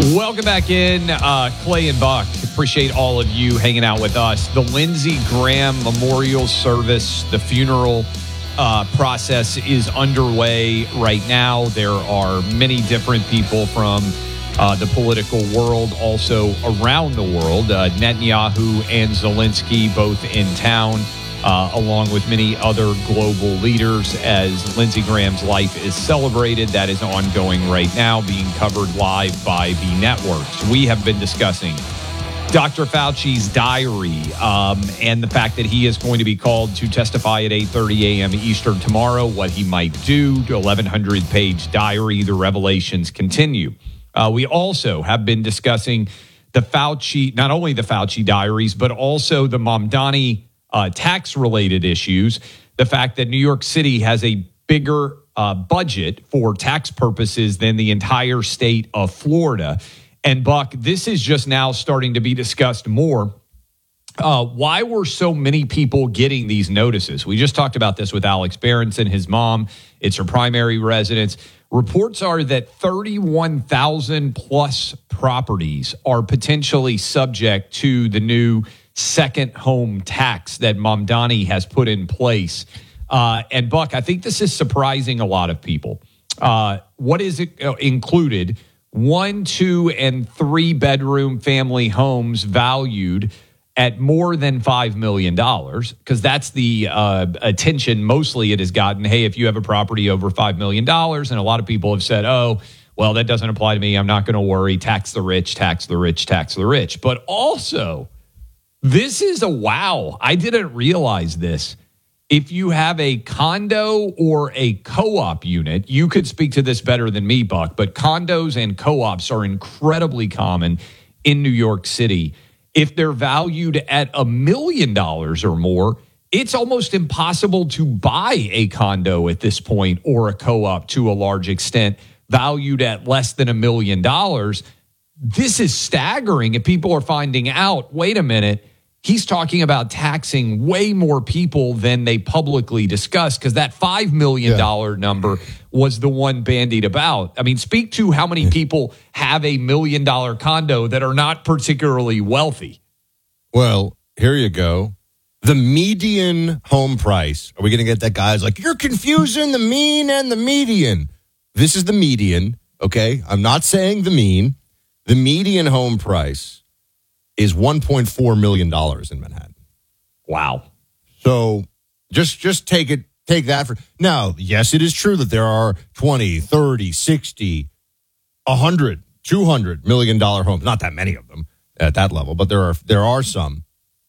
Welcome back in, Clay and Buck. Appreciate all of you hanging out with us. The Lindsey Graham memorial service, the funeral process is underway right now. There are many different people from the political world, also around the world. Netanyahu and Zelensky both in town, along with many other global leaders, as Lindsey Graham's life is celebrated. That is ongoing right now, being covered live by the networks. We have been discussing Dr. Fauci's diary and the fact that he is going to be called to testify at 8:30 a.m. Eastern tomorrow, what he might do, 1,100-page diary. The revelations continue. We also have been discussing the Fauci, not only the Fauci diaries, but also the Mamdani tax-related issues, the fact that New York City has a bigger budget for tax purposes than the entire state of Florida. And, Buck, this is just now starting to be discussed more. Why were so many people getting these notices? We just talked about this with Alex Berenson, his mom. It's her primary residence. Reports are that 31,000-plus properties are potentially subject to the new second home tax that Mamdani has put in place. And Buck, I think this is surprising a lot of people. What is it included? 1, 2, and 3 bedroom family homes valued at more than $5 million, because that's the attention mostly it has gotten. Hey, if you have a property over $5 million, and a lot of people have said, oh, well, that doesn't apply to me. I'm not going to worry. Tax the rich, tax the rich, tax the rich. But also, this is a wow. I didn't realize this. If you have a condo or a co-op unit, you could speak to this better than me, Buck, but condos and co-ops are incredibly common in New York City. If they're valued at $1 million or more, it's almost impossible to buy a condo at this point, or a co-op to a large extent, valued at less than $1 million. This is staggering. If people are finding out, wait a minute, he's talking about taxing way more people than they publicly discuss, because that $5 million number was the one bandied about. I mean, speak to how many people have $1 million condo that are not particularly wealthy. Well, here you go. The median home price. Are we going to get that guy's like, you're confusing the mean and the median? This is the median, okay? I'm not saying the mean. The median home price is $1.4 million in Manhattan. Wow. So just take that for now. Yes, it is true that there are 20, 30, 60, 100, $200 million homes. Not that many of them at that level, but there are some.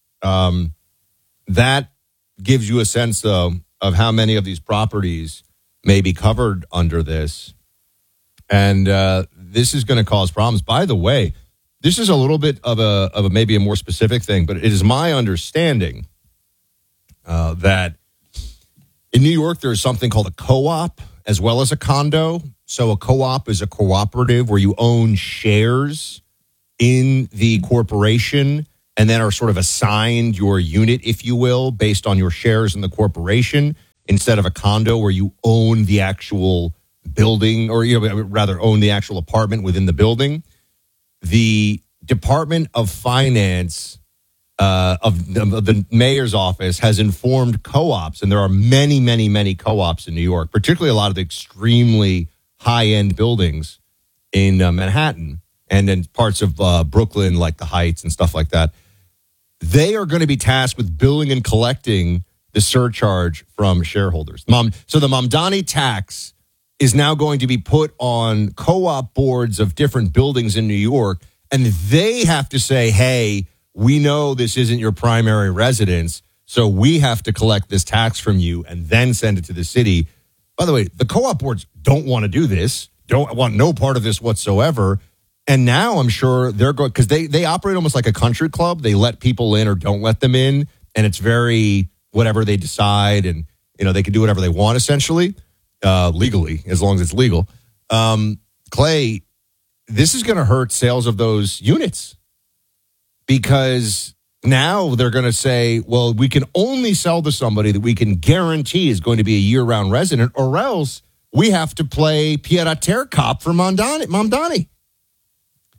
That gives you a sense, though, of how many of these properties may be covered under this. And this is going to cause problems. By the way, this is a little bit of a maybe a more specific thing, but it is my understanding that in New York, there's something called a co-op as well as a condo. So a co-op is a cooperative where you own shares in the corporation and then are sort of assigned your unit, if you will, based on your shares in the corporation, instead of a condo where you own the actual building, or rather own the actual apartment within the building. The Department of Finance of the mayor's office has informed co-ops, and there are many, many, many co-ops in New York, particularly a lot of the extremely high-end buildings in Manhattan and in parts of Brooklyn, like the Heights and stuff like that. They are going to be tasked with billing and collecting the surcharge from shareholders. So the Mamdani tax is now going to be put on co-op boards of different buildings in New York, and they have to say, hey, we know this isn't your primary residence, so we have to collect this tax from you and then send it to the city. By the way, the co-op boards don't want to do this, don't want no part of this whatsoever. And now I'm sure they're going, because they operate almost like a country club. They let people in or don't let them in, and it's very whatever they decide, and they can do whatever they want essentially. Legally, as long as it's legal. Clay, this is going to hurt sales of those units, because now they're going to say, well, we can only sell to somebody that we can guarantee is going to be a year-round resident, or else we have to play pied-à-terre cop for Mamdani.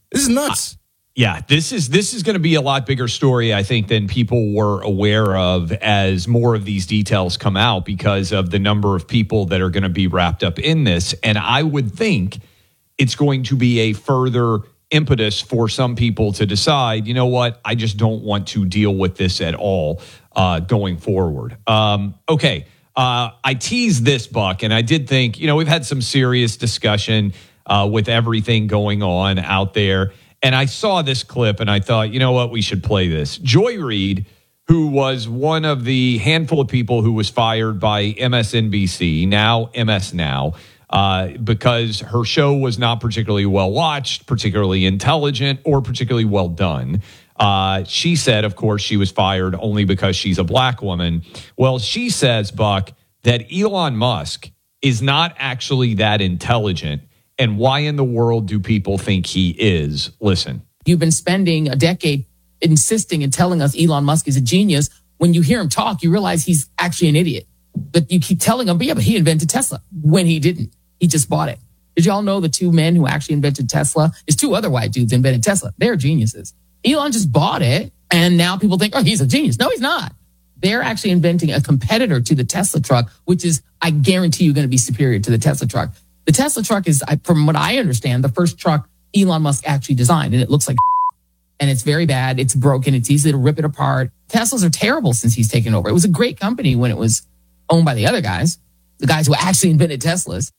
This is nuts. Yeah, this is going to be a lot bigger story, I think, than people were aware of as more of these details come out because of the number of people that are going to be wrapped up in this. And I would think it's going to be a further impetus for some people to decide, you know what, I just don't want to deal with this at all going forward. Okay, I teased this, Buck, and I did think, we've had some serious discussion with everything going on out there. And I saw this clip and I thought, you know what, we should play this. Joy Reid, who was one of the handful of people who was fired by MSNBC, now MS Now, because her show was not particularly well watched, particularly intelligent, or particularly well done. She said, of course, she was fired only because she's a black woman. Well, she says, Buck, that Elon Musk is not actually that intelligent. And why in the world do people think he is? Listen. You've been spending a decade insisting and telling us Elon Musk is a genius. When you hear him talk, you realize he's actually an idiot. But you keep telling him, but he invented Tesla, when he didn't. He just bought it. Did y'all know the two men who actually invented Tesla? There's two other white dudes invented Tesla. They're geniuses. Elon just bought it, and now people think, oh, he's a genius. No, he's not. They're actually inventing a competitor to the Tesla truck, which is, I guarantee you, going to be superior to the Tesla truck. The Tesla truck is, from what I understand, the first truck Elon Musk actually designed, and it looks like and it's very bad. It's broken. It's easy to rip it apart. Teslas are terrible since he's taken over. It was a great company when it was owned by the other guys, the guys who actually invented Teslas.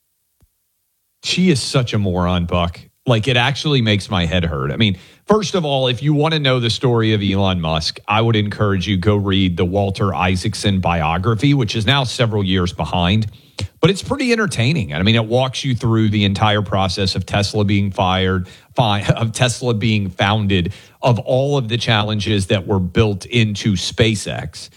She is such a moron, Buck. Like, it actually makes my head hurt. I mean, first of all, if you want to know the story of Elon Musk, I would encourage you go read the Walter Isaacson biography, which is now several years behind. But it's pretty entertaining. I mean, it walks you through the entire process of Tesla being of Tesla being founded, of all of the challenges that were built into SpaceX.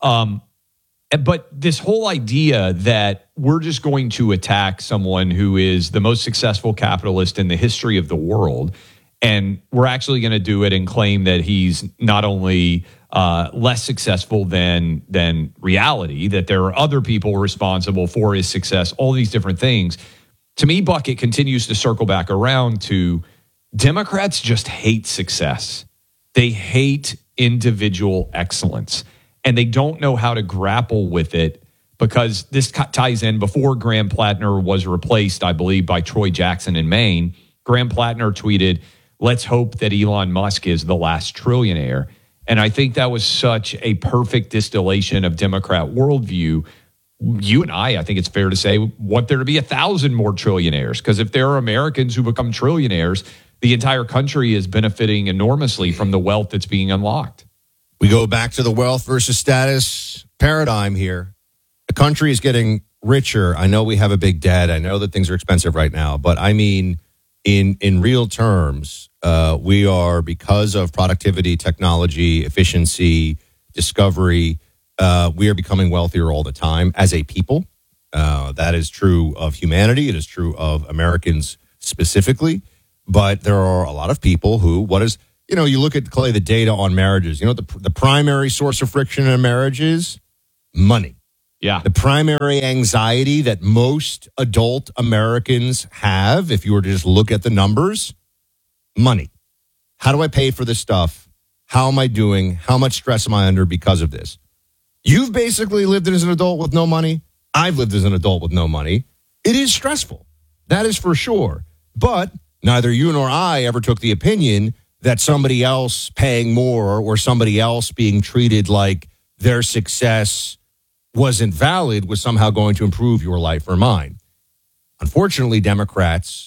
But this whole idea that we're just going to attack someone who is the most successful capitalist in the history of the world, and we're actually going to do it and claim that he's not only less successful than reality, that there are other people responsible for his success, all these different things. To me, Buck, it continues to circle back around to Democrats just hate success. They hate individual excellence, and they don't know how to grapple with it, because this ties in before Graham Plattner was replaced, I believe, by Troy Jackson in Maine. Graham Plattner tweeted, "Let's hope that Elon Musk is the last trillionaire." And I think that was such a perfect distillation of Democrat worldview. You and I think it's fair to say, want there to be 1,000 more trillionaires, because if there are Americans who become trillionaires, the entire country is benefiting enormously from the wealth that's being unlocked. We go back to the wealth versus status paradigm here. The country is getting richer. I know we have a big debt. I know that things are expensive right now, but I mean, in real terms, we are, because of productivity, technology, efficiency, discovery, we are becoming wealthier all the time as a people. That is true of humanity. It is true of Americans specifically. But there are a lot of people who, you look at, Clay, the data on marriages. You know what the primary source of friction in a marriage is? Money. Yeah. The primary anxiety that most adult Americans have, if you were to just look at the numbers, money. How do I pay for this stuff? How am I doing? How much stress am I under because of this? You've basically lived as an adult with no money. I've lived as an adult with no money. It is stressful. That is for sure. But neither you nor I ever took the opinion that somebody else paying more or somebody else being treated like their success wasn't valid was somehow going to improve your life or mine. Unfortunately, Democrats,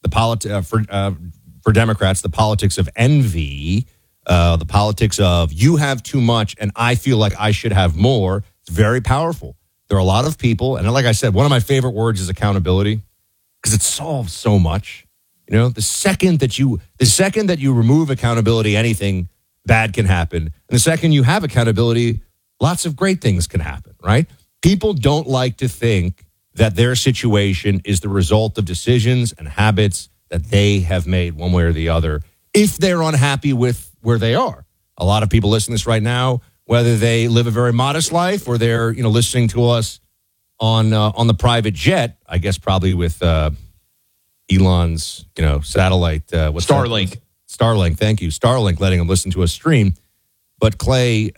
for Democrats, the politics of envy, the politics of you have too much and I feel like I should have more, it's very powerful. There are a lot of people, and like I said, one of my favorite words is accountability, because it solves so much. You know, the second that you remove accountability, anything bad can happen. And the second you have accountability, lots of great things can happen, right? People don't like to think that their situation is the result of decisions and habits that they have made one way or the other, if they're unhappy with where they are. A lot of people listening to this right now, whether they live a very modest life or they're, listening to us on the private jet, I guess probably with Elon's, satellite. Starlink. Starlink, thank you. Starlink letting them listen to us stream. But Clay,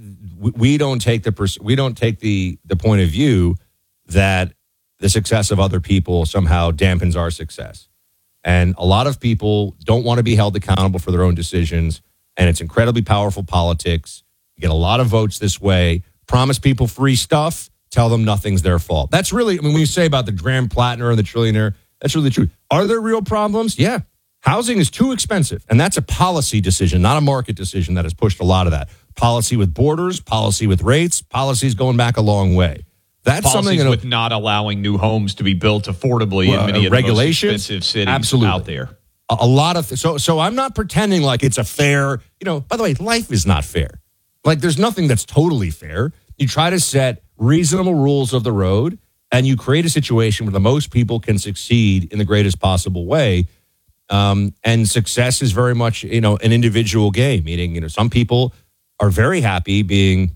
we don't take the point of view that the success of other people somehow dampens our success. And a lot of people don't want to be held accountable for their own decisions. And it's incredibly powerful politics. You get a lot of votes this way. Promise people free stuff. Tell them nothing's their fault. That's really, when you say about the Graham Plattner and the trillionaire, that's really true. Are there real problems? Yeah. Housing is too expensive. And that's a policy decision, not a market decision that has pushed a lot of that. Policy with borders, policy with rates, policies going back a long way. That's policies something with not allowing new homes to be built affordably in many of the most expensive cities out there. A lot of so I'm not pretending like it's a fair, by the way, life is not fair. Like there's nothing that's totally fair. You try to set reasonable rules of the road and you create a situation where the most people can succeed in the greatest possible way. And success is very much, an individual game, meaning, some people are very happy being,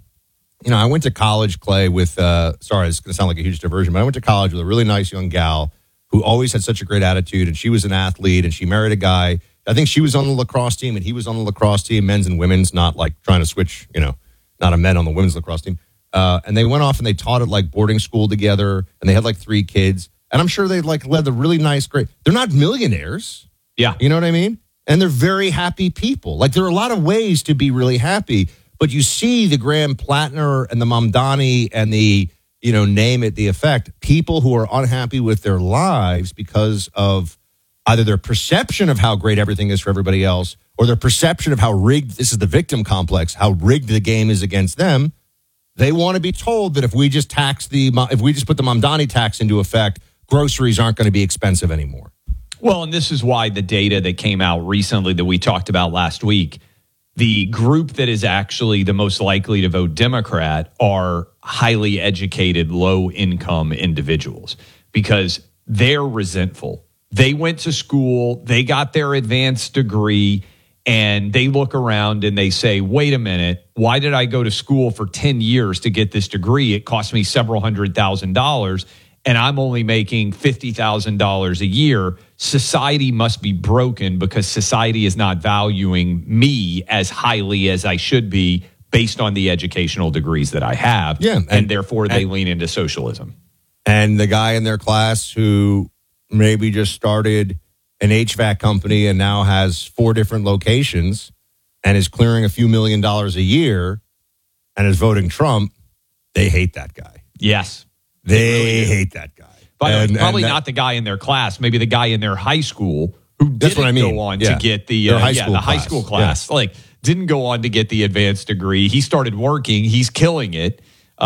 I went to college, Clay, with, sorry, it's going to sound like a huge diversion, but I went to college with a really nice young gal who always had such a great attitude, and she was an athlete, and she married a guy. I think she was on the lacrosse team, and he was on the lacrosse team, men's and women's, not like trying to switch, not a men on the women's lacrosse team. And they went off and they taught at like boarding school together, and they had like 3 kids. And I'm sure they like led a really nice, great. They're not millionaires. Yeah. You know what I mean? And they're very happy people. Like there are a lot of ways to be really happy, but you see the Graham Plattner and the Mamdani and the, name it, the effect, people who are unhappy with their lives because of either their perception of how great everything is for everybody else or their perception of how rigged, this is the victim complex, how rigged the game is against them. They want to be told that if we just put the Mamdani tax into effect, groceries aren't going to be expensive anymore. Well, and this is why the data that came out recently that we talked about last week, the group that is actually the most likely to vote Democrat are highly educated, low-income individuals because they're resentful. They went to school, they got their advanced degree, and they look around and they say, wait a minute, why did I go to school for 10 years to get this degree? It cost me several $100,000. And I'm only making $50,000 a year. Society must be broken because society is not valuing me as highly as I should be based on the educational degrees that I have. Yeah, and therefore they lean into socialism. And the guy in their class who maybe just started an HVAC company and now has 4 different locations and is clearing a few $1 million a year and is voting Trump, they hate that guy. Yes. They hate that guy. But probably not the guy in their class, maybe the guy in their high school who didn't go on to get the high school class. Yeah. Like didn't go on to get the advanced degree. He started working. He's killing it.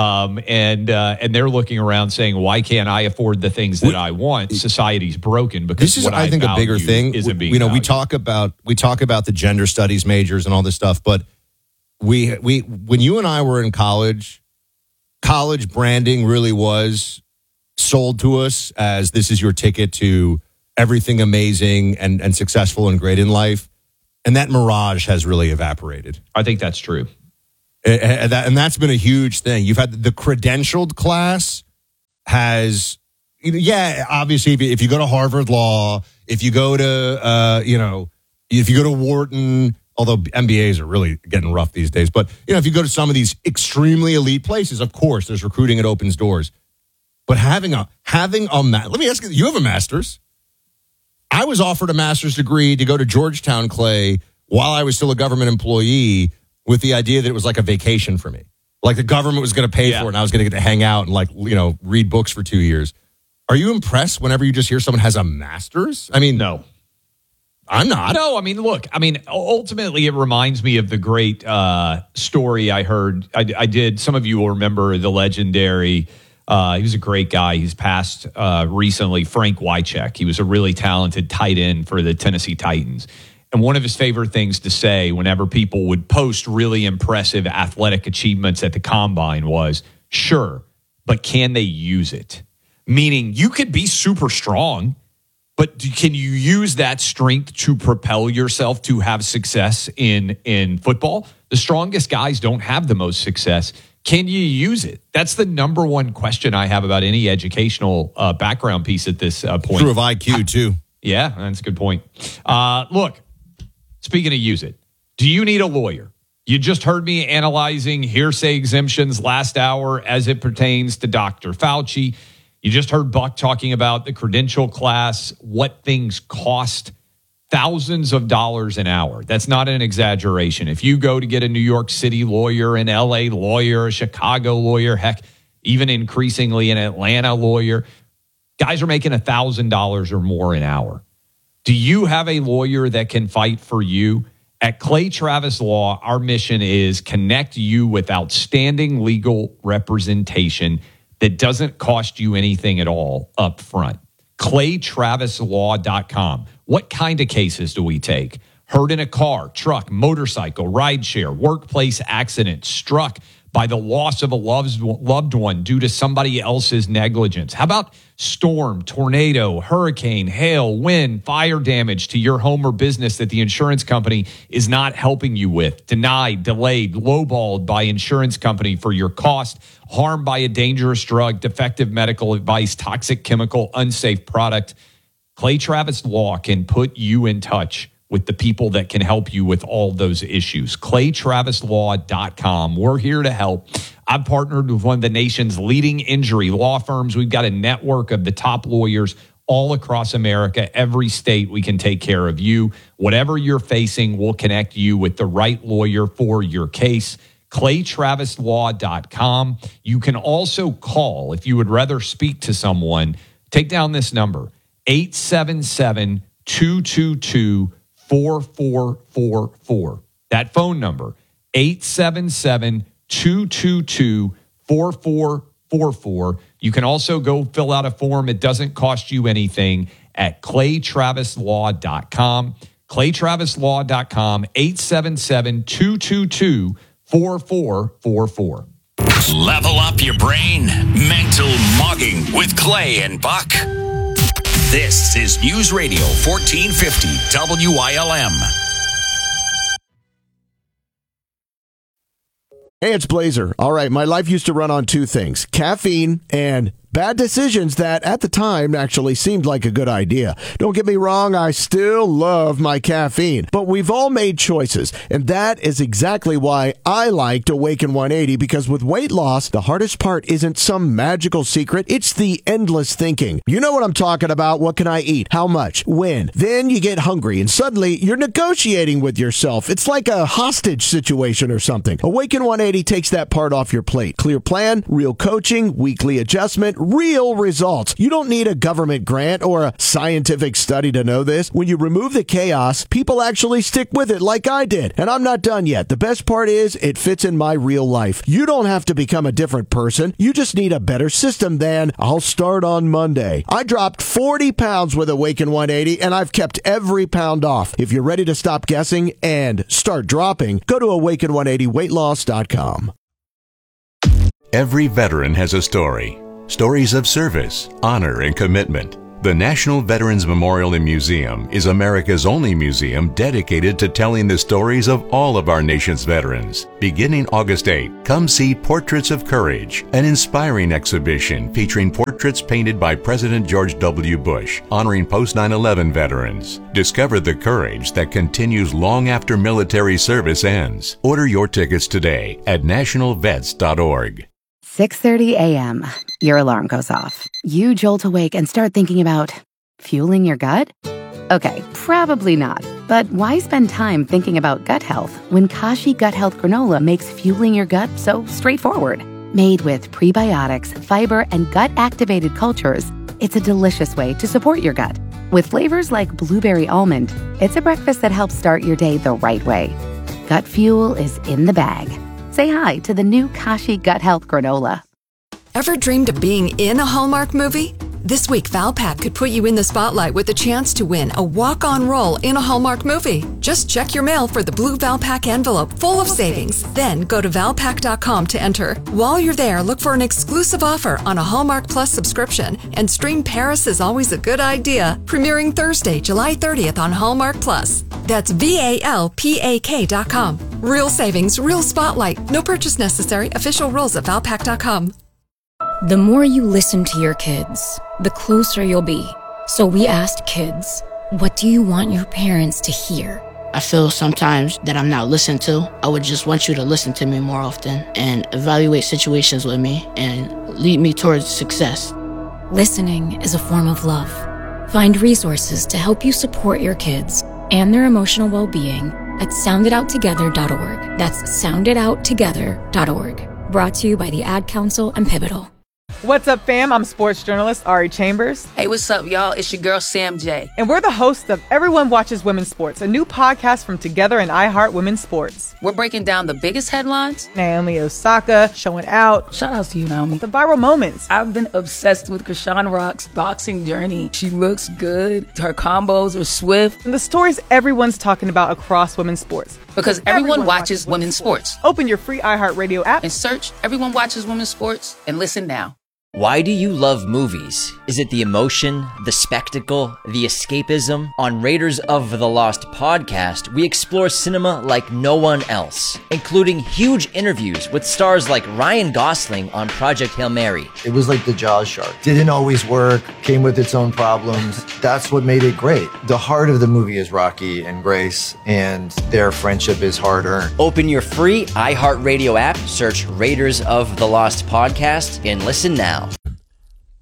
And they're looking around saying, why can't I afford the things that I want? Society's broken because this is, I think, a bigger thing. We talk about the gender studies majors and all this stuff, but we when you and I were in college branding really was sold to us as this is your ticket to everything amazing and successful and great in life. And that mirage has really evaporated. I think that's true. And that's been a huge thing. You've had the credentialed class has, obviously if you go to Harvard Law, if you go to, if you go to Wharton, although MBAs are really getting rough these days. But, if you go to some of these extremely elite places, of course, there's recruiting, it opens doors. But having a let me ask you, you have a master's. I was offered a master's degree to go to Georgetown, Clay, while I was still a government employee with the idea that it was like a vacation for me. Like the government was going to pay for it and I was going to get to hang out and read books for 2 years. Are you impressed whenever you just hear someone has a master's? I mean, no. I'm not. No, ultimately it reminds me of the great story I heard. I did. Some of you will remember the legendary, he was a great guy. He's passed recently, Frank Wycheck. He was a really talented tight end for the Tennessee Titans. And one of his favorite things to say whenever people would post really impressive athletic achievements at the combine was, sure, but can they use it? Meaning you could be super strong, but can you use that strength to propel yourself to have success in football? The strongest guys don't have the most success. Can you use it? That's the number one question I have about any educational background piece at this point. True of IQ, too. Yeah, that's a good point. Look, speaking of use it, do you need a lawyer? You just heard me analyzing hearsay exemptions last hour as it pertains to Dr. Fauci. You just heard Buck talking about the credential class, what things cost, thousands of dollars an hour. That's not an exaggeration. If you go to get a New York City lawyer, an LA lawyer, a Chicago lawyer, heck, even increasingly an Atlanta lawyer, guys are making $1,000 or more an hour. Do you have a lawyer that can fight for you? At Clay Travis Law, our mission is connect you with outstanding legal representation that doesn't cost you anything at all up front. ClayTravisLaw.com. What kind of cases do we take? Hurt in a car, truck, motorcycle, rideshare, workplace accident, struck by the loss of a loved one due to somebody else's negligence. How about storm, tornado, hurricane, hail, wind, fire damage to your home or business that the insurance company is not helping you with? Denied, delayed, lowballed by insurance company for your cost, harmed by a dangerous drug, defective medical advice, toxic chemical, unsafe product. Clay Travis Law can put you in touch with the people that can help you with all those issues. ClayTravisLaw.com. We're here to help. I've partnered with one of the nation's leading injury law firms. We've got a network of the top lawyers all across America. Every state, we can take care of you. Whatever you're facing, we'll connect you with the right lawyer for your case. ClayTravisLaw.com. You can also call if you would rather speak to someone. Take down this number, 877-222-4444. That phone number, 877-222-4444. You can also go fill out a form. It doesn't cost you anything at ClayTravisLaw.com. ClayTravisLaw.com, 877-222-4444. Level up your brain. Mental Mogging with Clay and Buck. This is News Radio 1450 WILM. Hey, it's Blazer. All right, my life used to run on two things, caffeine and bad decisions that at the time actually seemed like a good idea. Don't get me wrong, I still love my caffeine, but we've all made choices, and that is exactly why I liked Awaken 180, because with weight loss, the hardest part isn't some magical secret, it's the endless thinking. You know what I'm talking about. What can I eat? How much? When? Then you get hungry, and suddenly you're negotiating with yourself. It's like a hostage situation or something. Awaken 180 takes that part off your plate. Clear plan, real coaching, weekly adjustment, real results. You don't need a government grant or a scientific study to know this. When you remove the chaos, people actually stick with it like I did. And I'm not done yet. The best part is it fits in my real life. You don't have to become a different person. You just need a better system than I'll start on Monday. I dropped 40 pounds with Awaken 180 and I've kept every pound off. If you're ready to stop guessing and start dropping, go to awaken180weightloss.com. Every veteran has a story. Stories of service, honor, and commitment. The National Veterans Memorial and Museum is America's only museum dedicated to telling the stories of all of our nation's veterans. Beginning August 8, come see Portraits of Courage, an inspiring exhibition featuring portraits painted by President George W. Bush, honoring post-9/11 veterans. Discover the courage that continues long after military service ends. Order your tickets today at nationalvets.org. 6:30 a.m. Your alarm goes off. You jolt awake and start thinking about fueling your gut? Okay, probably not. But why spend time thinking about gut health when Kashi Gut Health Granola makes fueling your gut so straightforward? Made with prebiotics, fiber, and gut-activated cultures, it's a delicious way to support your gut. With flavors like blueberry almond, it's a breakfast that helps start your day the right way. Gut fuel is in the bag. Say hi to the new Kashi Gut Health Granola. Ever dreamed of being in a Hallmark movie? This week, Valpak could put you in the spotlight with a chance to win a walk-on role in a Hallmark movie. Just check your mail for the blue Valpak envelope full of savings. Then go to Valpak.com to enter. While you're there, look for an exclusive offer on a Hallmark Plus subscription and stream Paris is Always a Good Idea, premiering Thursday, July 30th on Hallmark Plus. That's VALPAK.com. Real savings, real spotlight. No purchase necessary. Official rules at Valpak.com. The more you listen to your kids, the closer you'll be. So we asked kids, what do you want your parents to hear? I feel sometimes that I'm not listened to. I would just want you to listen to me more often and evaluate situations with me and lead me towards success. Listening is a form of love. Find resources to help you support your kids and their emotional well-being at sounditouttogether.org. That's sounditouttogether.org. Brought to you by the Ad Council and Pivotal. What's up, fam? I'm sports journalist Ari Chambers. Hey, what's up, y'all? It's your girl, Sam J. And we're the hosts of Everyone Watches Women's Sports, a new podcast from Together and iHeart Women's Sports. We're breaking down the biggest headlines. Naomi Osaka showing out. Shout out to you, Naomi. The viral moments. I've been obsessed with Krishan Rock's boxing journey. She looks good. Her combos are swift. And the stories everyone's talking about across women's sports. Because everyone watches women's sports. Open your free iHeartRadio app and search Everyone Watches Women's Sports and listen now. Why do you love movies? Is it the emotion, the spectacle, the escapism? On Raiders of the Lost podcast, we explore cinema like no one else, including huge interviews with stars like Ryan Gosling on Project Hail Mary. It was like the Jaws shark. Didn't always work, came with its own problems. That's what made it great. The heart of the movie is Rocky and Grace, and their friendship is hard-earned. Open your free iHeartRadio app, search Raiders of the Lost podcast, and listen now.